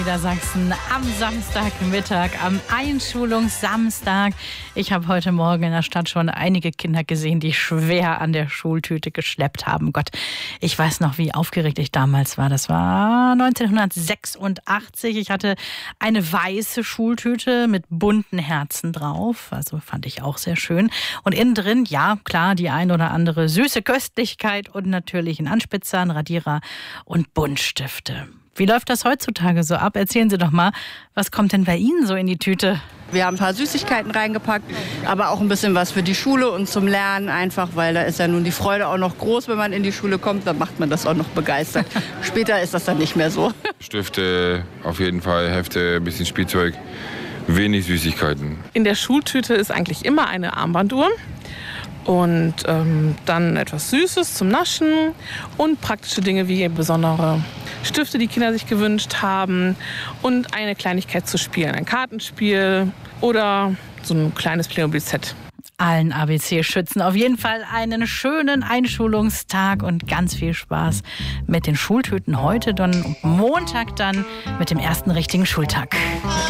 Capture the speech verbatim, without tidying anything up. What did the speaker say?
Niedersachsen am Samstagmittag, am Einschulungssamstag. Ich habe heute Morgen in der Stadt schon einige Kinder gesehen, die schwer an der Schultüte geschleppt haben. Gott, ich weiß noch, wie aufgeregt ich damals war. Das war neunzehnhundertsechsundachtzig. Ich hatte eine weiße Schultüte mit bunten Herzen drauf. Also fand ich auch sehr schön. Und innen drin, ja, klar, die ein oder andere süße Köstlichkeit und natürlich ein Anspitzer, ein Radierer und Buntstifte. Wie läuft das heutzutage so ab? Erzählen Sie doch mal, was kommt denn bei Ihnen so in die Tüte? Wir haben ein paar Süßigkeiten reingepackt, aber auch ein bisschen was für die Schule und zum Lernen einfach, weil da ist ja nun die Freude auch noch groß, wenn man in die Schule kommt, dann macht man das auch noch begeistert. Später ist das dann nicht mehr so. Stifte, auf jeden Fall, Hefte, ein bisschen Spielzeug, wenig Süßigkeiten. In der Schultüte ist eigentlich immer eine Armbanduhr. Und ähm, dann etwas Süßes zum Naschen und praktische Dinge wie besondere Stifte, die Kinder sich gewünscht haben und eine Kleinigkeit zu spielen, ein Kartenspiel oder so ein kleines Playmobil-Set. Allen A B C-Schützen auf jeden Fall einen schönen Einschulungstag und ganz viel Spaß mit den Schultüten heute, dann Montag dann mit dem ersten richtigen Schultag.